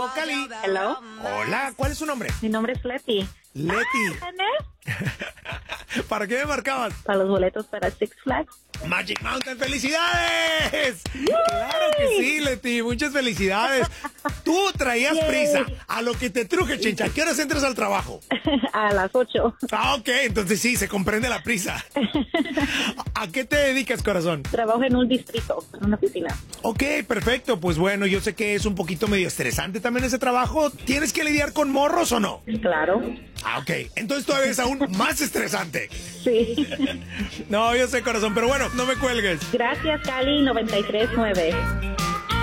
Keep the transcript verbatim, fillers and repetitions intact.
Aló, Cali. Hello. Hola, ¿cuál es su nombre? Mi nombre es Leti. Leti. ¿Para qué me marcabas? Para los boletos para Six Flags. Magic Mountain, ¡felicidades! Claro que sí, Leti, muchas felicidades. Tú traías Yay. prisa. A lo que te truje, chincha. ¿A qué horas entras al trabajo? A las ocho. Ah, ok, entonces sí, se comprende la prisa. ¿A qué te dedicas, corazón? Trabajo en un distrito, en una oficina. Ok, perfecto. Pues bueno, yo sé que es un poquito medio estresante también ese trabajo. ¿Tienes que lidiar con morros o no? Claro. Ah, ok. Entonces todavía es aún más estresante. Sí. No, yo sé, corazón, pero bueno, no me cuelgues. Gracias, Cali noventa y tres nueve.